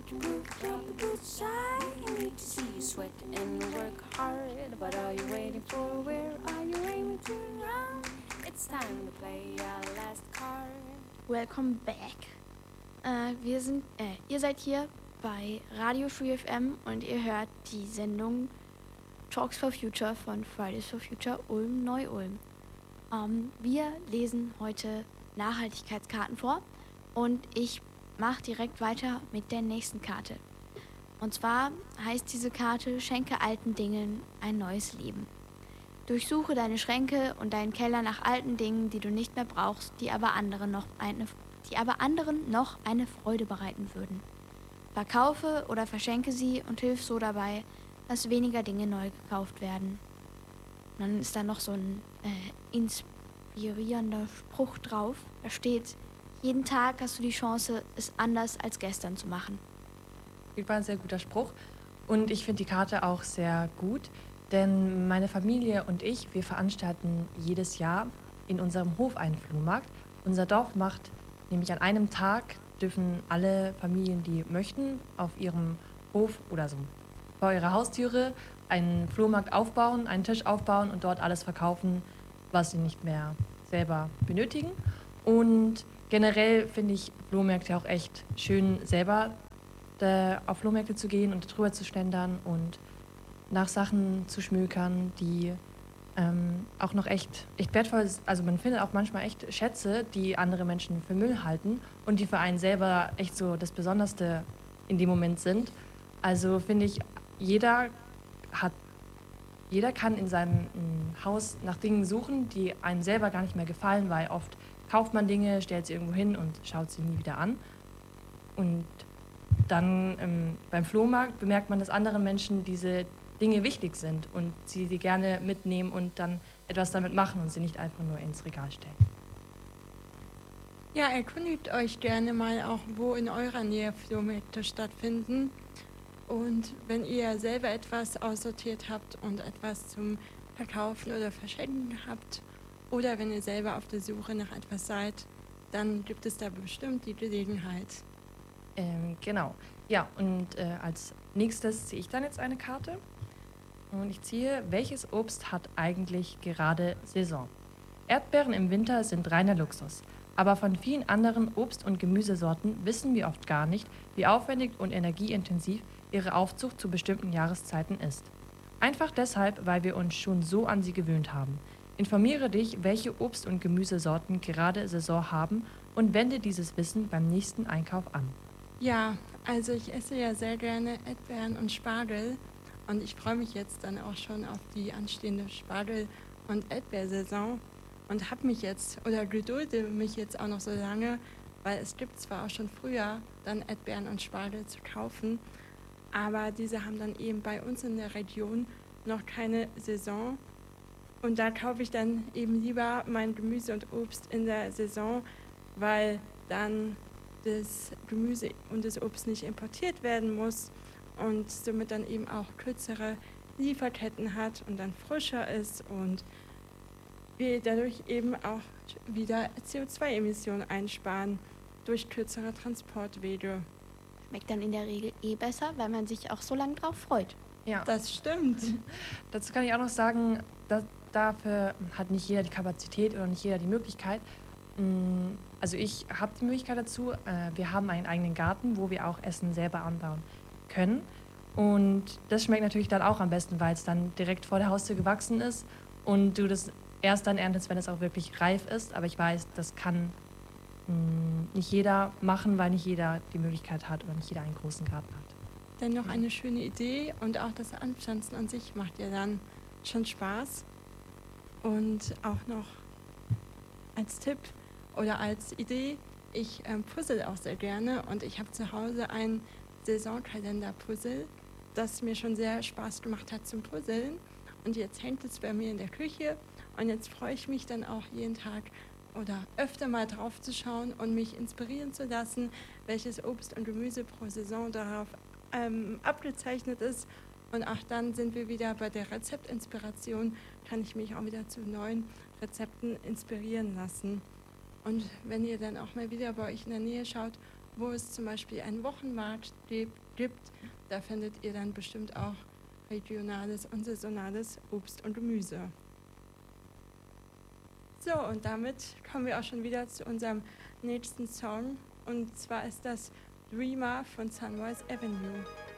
your boot, drop the boot shy. I need to see you sweat and work hard. What are you waiting for? Where are you aiming to run? It's time to play our last card. Welcome back. Ihr seid hier bei Radio Free FM und ihr hört die Sendung Talks for Future von Fridays for Future Ulm Neu-Ulm. Wir lesen heute Nachhaltigkeitskarten vor und ich mache direkt weiter mit der nächsten Karte. Und zwar heißt diese Karte: Schenke alten Dingen ein neues Leben. Durchsuche deine Schränke und deinen Keller nach alten Dingen, die du nicht mehr brauchst, die aber anderen noch eine Freude bereiten würden. Verkaufe oder verschenke sie und hilf so dabei, dass weniger Dinge neu gekauft werden. Und dann ist da noch so ein inspirierender Spruch drauf. Da steht: Jeden Tag hast du die Chance, es anders als gestern zu machen. Das war ein sehr guter Spruch und ich finde die Karte auch sehr gut, denn meine Familie und ich, wir veranstalten jedes Jahr in unserem Hof einen Flohmarkt. Unser Dorf macht nämlich an einem Tag, dürfen alle Familien, die möchten, auf ihrem Hof oder so vor ihrer Haustüre einen Flohmarkt aufbauen, einen Tisch aufbauen und dort alles verkaufen, was sie nicht mehr selber benötigen. Und generell finde ich Flohmärkte auch echt schön, selber auf Flohmärkte zu gehen und drüber zu schlendern und nach Sachen zu schmökern, die auch noch echt wertvoll sind. Also man findet auch manchmal echt Schätze, die andere Menschen für Müll halten und die für einen selber echt so das Besonderste in dem Moment sind. Also finde ich, jeder kann in seinem Haus nach Dingen suchen, die einem selber gar nicht mehr gefallen, weil oft kauft man Dinge, stellt sie irgendwo hin und schaut sie nie wieder an. Und dann beim Flohmarkt bemerkt man, dass anderen Menschen diese Dinge wichtig sind und sie gerne mitnehmen und dann etwas damit machen und sie nicht einfach nur ins Regal stellen. Ja, erkundigt euch gerne mal auch, wo in eurer Nähe Flohmärkte stattfinden. Und wenn ihr selber etwas aussortiert habt und etwas zum Verkaufen oder Verschenken habt, oder wenn ihr selber auf der Suche nach etwas seid, dann gibt es da bestimmt die Gelegenheit. Genau. Ja, und als nächstes ziehe ich dann jetzt eine Karte. Und ich ziehe: Welches Obst hat eigentlich gerade Saison? Erdbeeren im Winter sind reiner Luxus. Aber von vielen anderen Obst- und Gemüsesorten wissen wir oft gar nicht, wie aufwendig und energieintensiv ihre Aufzucht zu bestimmten Jahreszeiten ist. Einfach deshalb, weil wir uns schon so an sie gewöhnt haben. Informiere dich, welche Obst- und Gemüsesorten gerade Saison haben und wende dieses Wissen beim nächsten Einkauf an. Ja, also ich esse ja sehr gerne Erdbeeren und Spargel und ich freue mich jetzt dann auch schon auf die anstehende Spargel- und Erdbeersaison und habe mich jetzt oder gedulde mich jetzt auch noch so lange, weil es gibt zwar auch schon früher dann Erdbeeren und Spargel zu kaufen, aber diese haben dann eben bei uns in der Region noch keine Saison und da kaufe ich dann eben lieber mein Gemüse und Obst in der Saison, weil dann das Gemüse und das Obst nicht importiert werden muss und somit dann eben auch kürzere Lieferketten hat und dann frischer ist und wir dadurch eben auch wieder CO2-Emissionen einsparen durch kürzere Transportwege. Schmeckt dann in der Regel besser, weil man sich auch so lange drauf freut. Ja, Das stimmt. dazu kann ich auch noch sagen, dass dafür hat nicht jeder die Kapazität oder nicht jeder die Möglichkeit. Also ich habe die Möglichkeit dazu. Wir haben einen eigenen Garten, wo wir auch Essen selber anbauen können. Und das schmeckt natürlich dann auch am besten, weil es dann direkt vor der Haustür gewachsen ist und du das erst dann erntest, wenn es auch wirklich reif ist. Aber ich weiß, das kann nicht jeder machen, weil nicht jeder die Möglichkeit hat oder nicht jeder einen großen Garten hat. Dennoch eine schöne Idee und auch das Anpflanzen an sich macht ja dann schon Spaß. Und auch noch als Tipp oder als Idee, ich puzzle auch sehr gerne und ich habe zu Hause ein Saisonkalender-Puzzle, das mir schon sehr Spaß gemacht hat zum Puzzeln. Und jetzt hängt es bei mir in der Küche und jetzt freue ich mich dann auch jeden Tag oder öfter mal drauf zu schauen und mich inspirieren zu lassen, welches Obst und Gemüse pro Saison darauf abgezeichnet ist. Und auch dann sind wir wieder bei der Rezeptinspiration, kann ich mich auch wieder zu neuen Rezepten inspirieren lassen. Und wenn ihr dann auch mal wieder bei euch in der Nähe schaut wo es zum Beispiel einen Wochenmarkt gibt, da findet ihr dann bestimmt auch regionales und saisonales Obst und Gemüse. So, und damit kommen wir auch schon wieder zu unserem nächsten Song. Und zwar ist das Dreamer von Sunrise Avenue.